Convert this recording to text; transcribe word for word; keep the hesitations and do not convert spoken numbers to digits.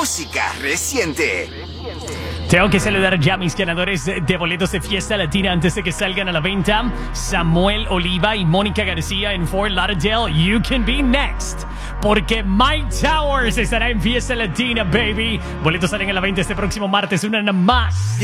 música reciente. Tengo que saludar ya a mis ganadores de boletos de Fiesta Latina antes de que salgan a la venta. Samuel Oliva y Mónica García en Fort Lauderdale. You can be next. Porque Mike Towers estará en Fiesta Latina, baby. Boletos salen a la venta este próximo martes. Una nada más.